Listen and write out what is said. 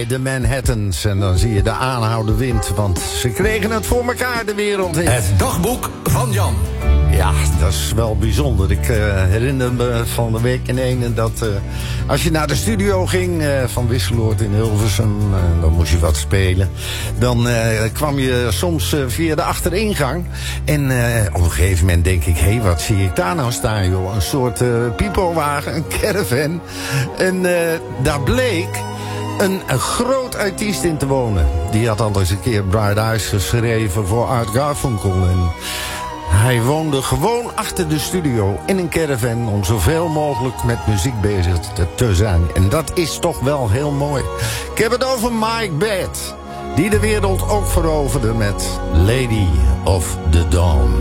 bij de Manhattans. En dan zie je de aanhouden wind, want ze kregen het voor elkaar, de wereld in. Het dagboek van Jan. Ja, dat is wel bijzonder. Ik herinner me van de week in ene dat als je naar de studio ging van Wisseloord in Hilversum, dan moest je wat spelen. Dan kwam je soms via de achteringang. En op een gegeven moment denk ik, hé, wat zie ik daar nou staan, joh? Een soort pipowagen, een caravan. En daar bleek een groot artiest in te wonen. Die had al eens een keer Bright Eyes geschreven voor Art Garfunkel. En hij woonde gewoon achter de studio in een caravan om zoveel mogelijk met muziek bezig te zijn. En dat is toch wel heel mooi. Ik heb het over Mike Batt, die de wereld ook veroverde met Lady of the Dawn.